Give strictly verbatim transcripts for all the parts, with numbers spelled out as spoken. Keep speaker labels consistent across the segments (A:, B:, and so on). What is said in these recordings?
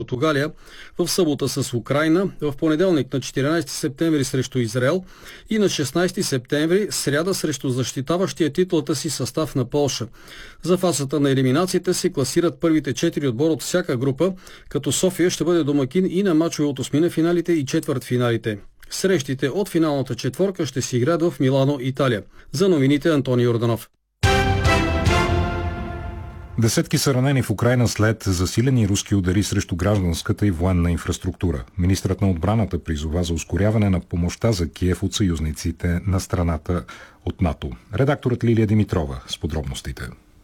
A: Португалия, в събота с Украйна, в понеделник на четиринайсети септември срещу Израел и на шестнайсети септември сряда срещу защитаващия титлата си състав на Полша. За фазата на елиминациите се класират първите четири отбора от всяка група, като София ще бъде домакин и на мачове от осмина финалите и четвъртфиналите. Срещите от финалната четворка ще се играят в Милано, Италия. За новините Антони Йорданов.
B: Десетки са ранени в Украйна след засилени руски удари срещу гражданската и военна инфраструктура. Министрът на отбраната призова за ускоряване на помощта за Киев от съюзниците на страната от НАТО. Редакторът Лилия Димитрова с подробностите.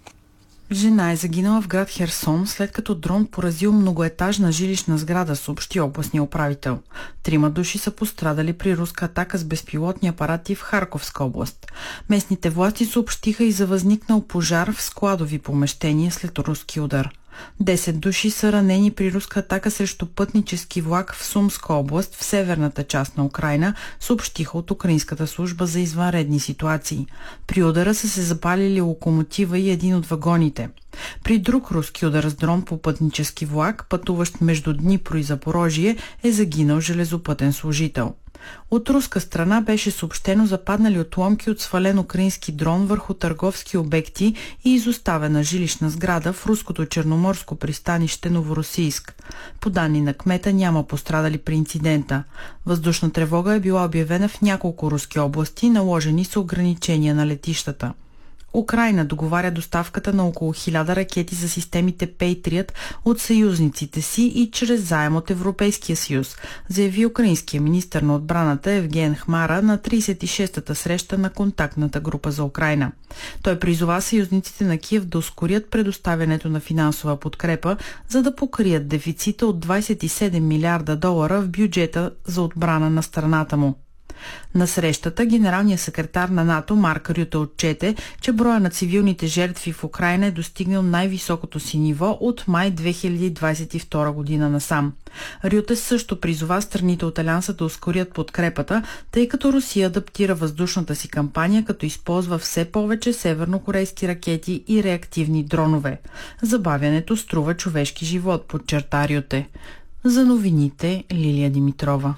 C: Жена е загинала в град Херсон, след като дрон поразил многоетажна жилищна сграда, съобщи областния управител. Трима души са пострадали при руска атака с безпилотни апарати в Харковска област. Местните власти съобщиха и за възникнал пожар в складови помещения след руски удар. Десет души са ранени при руска атака срещу пътнически влак в Сумска област, в северната част на Украйна, съобщиха от Украинската служба за извънредни ситуации. При удара са се запалили локомотива и един от вагоните. При друг руски удар с дрон по пътнически влак, пътуващ между Днипро и Запорожие, е загинал железопътен служител. От руска страна беше съобщено за паднали отломки от свален украински дрон върху търговски обекти и изоставена жилищна сграда в руското черноморско пристанище Новоросийск. По данни на кмета няма пострадали при инцидента. Въздушна тревога е била обявена в няколко руски области, наложени са ограничения на летищата. Украйна договаря доставката на около хиляда ракети за системите Patriot от съюзниците си и чрез заем от Европейския съюз, заяви украинския министър на отбраната Евген Хмара на трийсет и шестата среща на контактната група за Украйна. Той призова съюзниците на Киев да ускорят предоставянето на финансова подкрепа, за да покрият дефицита от двайсет и седем милиарда долара в бюджета за отбрана на страната му. На срещата генералният секретар на НАТО Марк Рюте отчете, че броя на цивилните жертви в Украйна е достигнал най-високото си ниво от май две хиляди двайсет и втора година насам. Рюте също призова страните от Алианса да ускорят подкрепата, тъй като Русия адаптира въздушната си кампания, като използва все повече севернокорейски ракети и реактивни дронове. Забавянето струва човешки живот, подчерта Рюте. За новините Лилия Димитрова.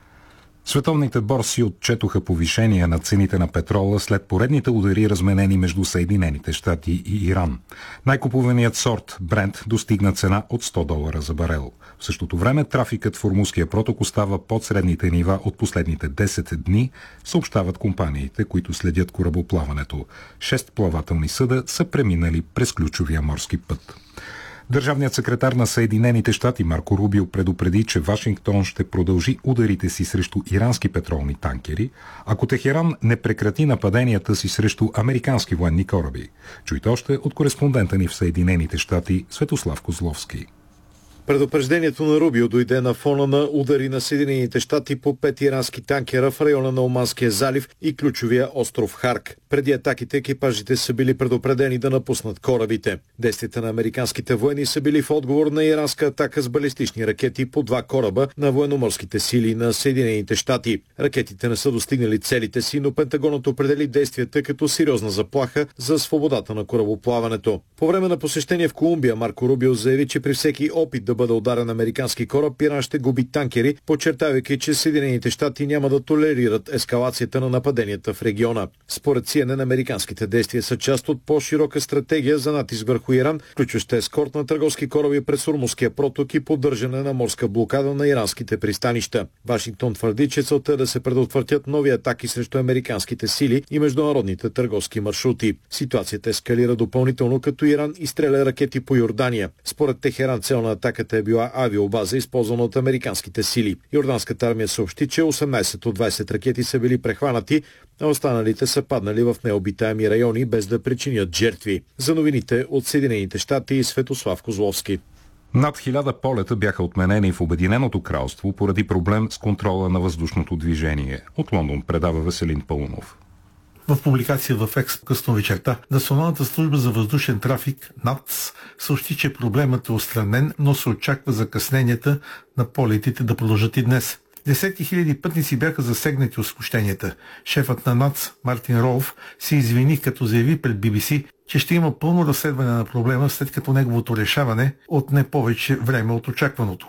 B: Световните борси отчетоха повишение на цените на петрола след поредните удари, разменени между Съединените щати и Иран. Най-купуваният сорт Брент достигна цена от сто долара за барел. В същото време трафикът в Ормузския проток остава под средните нива от последните десет дни, съобщават компаниите, които следят корабоплаването. Шест плавателни съда са преминали през ключовия морски път. Държавният секретар на Съединените щати Марко Рубио предупреди, че Вашингтон ще продължи ударите си срещу ирански петролни танкери, ако Техеран не прекрати нападенията си срещу американски военни кораби. Чуйте още от кореспондента ни в Съединените щати Светослав Козловски.
D: Предупреждението на Рубио дойде на фона на удари на Съединените щати по пет ирански танкера в района на Оманския залив и ключовия остров Харк. Преди атаките екипажите са били предупредени да напуснат корабите. Действията на американските военни са били в отговор на иранска атака с балистични ракети по два кораба на военноморските сили на Съединените щати. Ракетите не са достигнали целите си, но Пентагонът определи действията като сериозна заплаха за свободата на корабоплаването. По време на посещение в Колумбия Марко Рубио заяви, че при всеки опит да бъде ударен американски кораб, Иран ще губи танкери, подчертавайки, че Съединените щати няма да толерират ескалацията на нападенията в региона. Според Си Ен Ен, американските действия са част от по-широка стратегия за натиск върху Иран, включваща ескорт на търговски кораби през Ормузския проток и поддържане на морска блокада на иранските пристанища. Вашингтон твърди, че целта е да се предотвратят нови атаки срещу американските сили и международните търговски маршрути. Ситуацията ескалира допълнително, като Иран изстреля ракети по Йордания. Според Техеран цел на атаката е била авиобаза, използвана от американските сили. Йорданската армия съобщи, че осемнайсет от двайсет ракети са били прехванати, а останалите са паднали в необитаеми райони без да причинят жертви. За новините от Съединените щати Светослав Козловски.
B: Над хиляда полета бяха отменени в Обединеното кралство поради проблем с контрола на въздушното движение. От Лондон предава Веселин Паунов.
E: В публикация в Екс късно вечерта, Националната служба за въздушен трафик НАТС съобщи, че проблемът е отстранен, но се очаква закъсненията на полетите да продължат и днес. Десетки хиляди пътници бяха засегнати от смущенията. Шефът на НАТС Мартин Роуф се извини, като заяви пред Би Би Си, че ще има пълно разследване на проблема, след като неговото решаване отне повече време от очакваното.